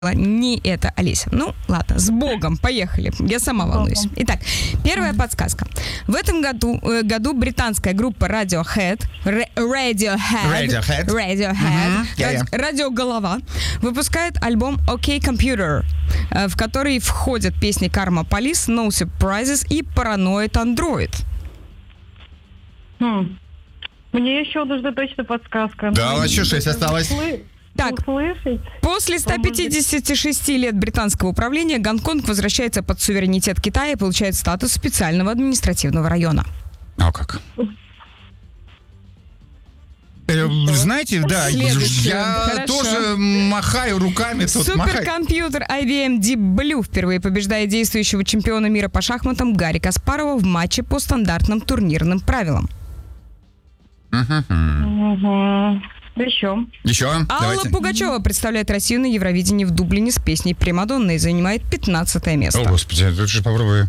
Не это, Олеся. Ну, ладно, с Богом, поехали. Я сама волнуюсь. Итак, первая подсказка. В этом году британская группа Radiohead, Радиоголова, выпускает альбом OK Computer, в который входят песни Karma Police, No Surprises и Paranoid Android. Мне еще нужна точно подсказка. Да, у нас еще 6 осталось. Так, после 156 лет британского управления Гонконг возвращается под суверенитет Китая и получает статус специального административного района. А как? Знаете, да, я тоже махаю руками. Суперкомпьютер IBM Deep Blue впервые побеждает действующего чемпиона мира по шахматам Гарри Каспарова в матче по стандартным турнирным правилам. Еще. Алла Пугачева представляет Россию на Евровидении в Дублине с песней «Примадонна» и занимает 15 место. О, Господи, тут же попробую.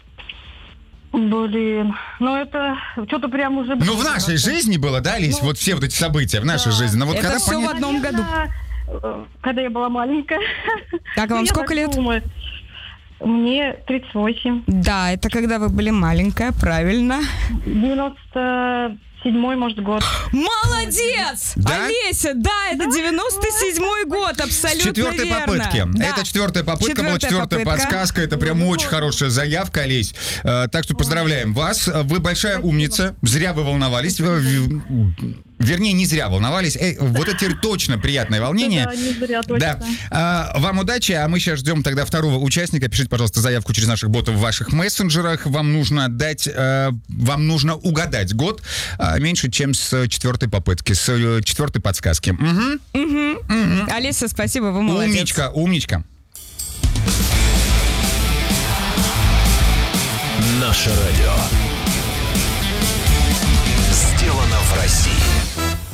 Блин, это что-то прям уже... В нашей жизни было, да, Лизь? Вот все вот эти события в нашей жизни. Но вот это когда все в одном году. Когда я была маленькая. Так, а вам сколько лет? Мне 38. Да, это когда вы были маленькая, правильно. 97-й, может, год. Молодец! Да? Олеся, да, это 97-й год, абсолютно четвертой верно. Попытки. Да. Это четвертая попытка, была четвертая подсказка. Это прям очень хорошая заявка, Олесь. Так что поздравляем вас. Вы большая умница. Зря вы волновались. Вернее, не зря волновались. Вот это теперь точно приятное волнение. Да, не зря, точно. Да. Вам удачи, а мы сейчас ждем тогда второго участника. Пишите, пожалуйста, заявку через наших ботов в ваших мессенджерах. Вам нужно угадать год меньше, чем с четвертой попытки, с четвертой подсказки. Олеся, спасибо, вы молодец. Умничка. Наше радио.